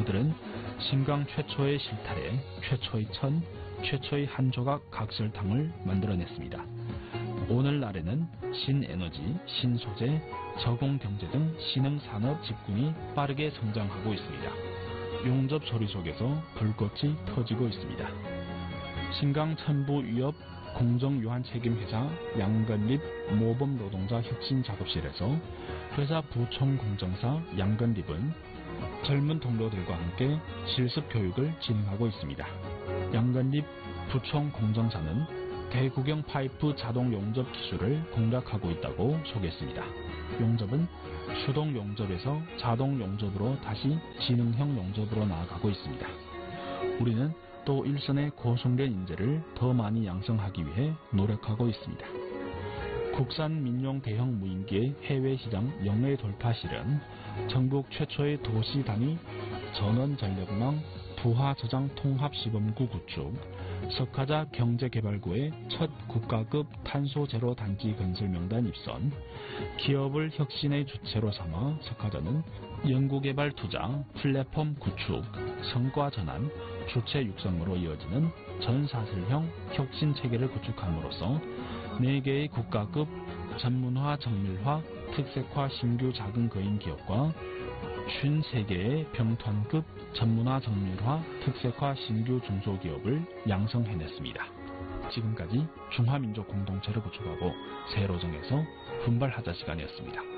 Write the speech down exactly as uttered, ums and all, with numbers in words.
그들은 신강 최초의 실타래, 최초의 천, 최초의 한 조각 각설탕을 만들어냈습니다. 오늘날에는 신에너지, 신소재, 저공경제 등 신흥산업 직군이 빠르게 성장하고 있습니다. 용접 소리 속에서 불꽃이 터지고 있습니다. 신강 천부위업 공정유한책임회사 양건립 모범노동자 혁신작업실에서 회사 부총공정사 양건립은 젊은 동료들과 함께 실습교육을 진행하고 있습니다. 양건립 부총공정사는 대구경 파이프 자동 용접 기술을 공략하고 있다고 소개했습니다. 용접은 수동 용접에서 자동 용접으로 다시 지능형 용접으로 나아가고 있습니다. 우리는 또 일선의 고숙련 인재를 더 많이 양성하기 위해 노력하고 있습니다. 국산 민용 대형 무인기의 해외 시장 영해 돌파 실현, 전국 최초의 도시 단위 전원 전력망 부하 저장 통합 시범구 구축, 석하자 경제개발구의 첫 국가급 탄소 제로 단지 건설 명단 입선, 기업을 혁신의 주체로 삼아 석하자는 연구개발 투자, 플랫폼 구축, 성과 전환, 주체 육성으로 이어지는 전사슬형 혁신 체계를 구축함으로써 네 개의 국가급 전문화 정밀화 특색화 신규 작은 거인 기업과 오십세 개의 병团급 전문화 정밀화 특색화 신규 중소기업을 양성해냈습니다. 지금까지 중화민족 공동체를 구축하고 새로 정해서 분발하자 시간이었습니다.